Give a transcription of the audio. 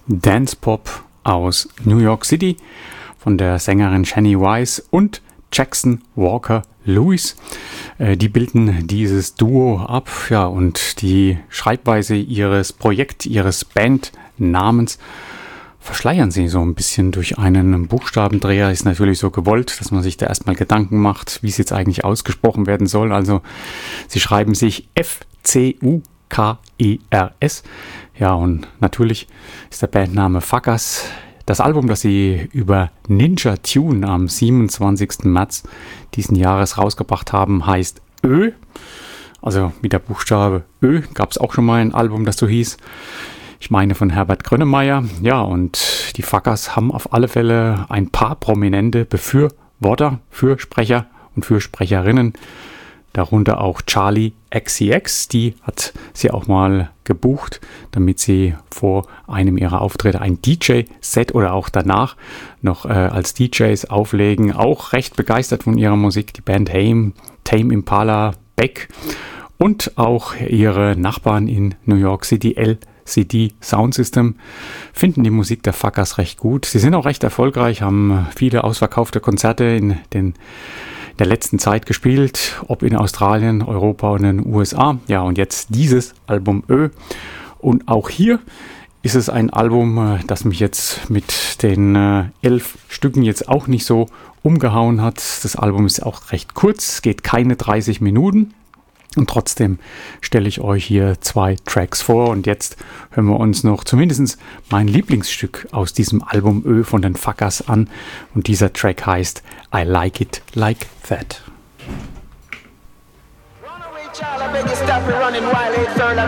Dance-Pop aus New York City von der Sängerin Shani Weiss und Jackson Walker Lewis. Die bilden dieses Duo ab, ja, und die Schreibweise ihres Bandnamens verschleiern sie so ein bisschen durch einen Buchstabendreher. Ist natürlich so gewollt, dass man sich da erstmal Gedanken macht, wie es jetzt eigentlich ausgesprochen werden soll. Also sie schreiben sich F-C-U-K-E-R-S. Ja, und natürlich ist der Bandname Fuckers. Das Album, das sie über Ninja Tune am 27. März diesen Jahres rausgebracht haben, heißt Ö. Also mit der Buchstabe Ö gab es auch schon mal ein Album, das so hieß. Ich meine von Herbert Grönemeyer. Ja, und die Fuckers haben auf alle Fälle ein paar prominente Befürworter, Fürsprecher und Fürsprecherinnen. Darunter auch Charlie XCX, die hat sie auch mal gebucht, damit sie vor einem ihrer Auftritte ein DJ-Set oder auch danach noch als DJs auflegen. Auch recht begeistert von ihrer Musik, die Band Tame Impala, Beck und auch ihre Nachbarn in New York City, LCD Sound System, finden die Musik der Fuckers recht gut. Sie sind auch recht erfolgreich, haben viele ausverkaufte Konzerte in der letzten Zeit gespielt, ob in Australien, Europa und in den USA. Ja, und jetzt dieses Album Ö. Und auch hier ist es ein Album, das mich jetzt mit den 11 Stücken jetzt auch nicht so umgehauen hat. Das Album ist auch recht kurz, geht keine 30 Minuten. Und trotzdem stelle ich euch hier 2 Tracks vor. Und jetzt hören wir uns noch zumindest mein Lieblingsstück aus diesem Album Ö von den Fuckers an. Und dieser Track heißt I Like It Like That.